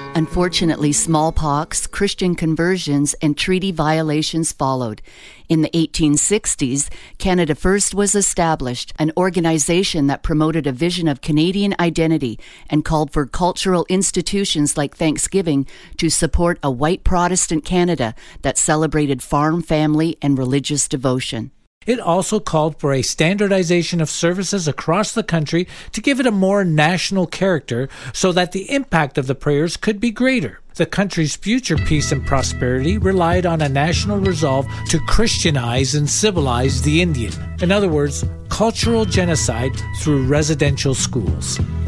Unfortunately, smallpox, Christian conversions, and treaty violations followed. In the 1860s, Canada First was established, an organization that promoted a vision of Canadian identity and called for cultural institutions like Thanksgiving to support a white Protestant Canada that celebrated farm, family, and religious devotion. It also called for a standardization of services across the country to give it a more national character so that the impact of the prayers could be greater. The country's future peace and prosperity relied on a national resolve to Christianize and civilize the Indian. In other words, cultural genocide through residential schools.